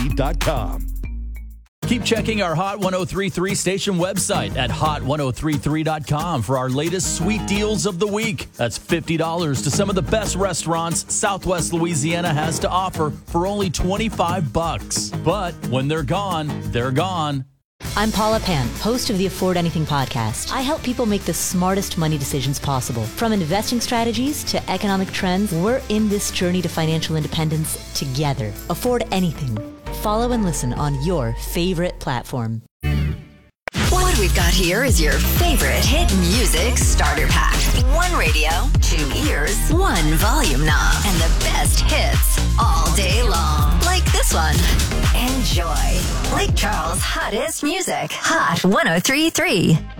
hot1033.com. Keep checking our Hot 1033 station website at hot1033.com for our latest sweet deals of the week. That's $50 to some of the best restaurants Southwest Louisiana has to offer for only $25. But when they're gone, they're gone. I'm Paula Pan, host of the Afford Anything podcast. I help people make the smartest money decisions possible. From investing strategies to economic trends, we're in this journey to financial independence together. Afford Anything. Follow and listen on your favorite platform. What we've got here is your favorite hit music starter pack. One radio, two ears, one volume knob, and the best hits all day long. Like this one. Enjoy Lake Charles' hottest music. Hot 1033.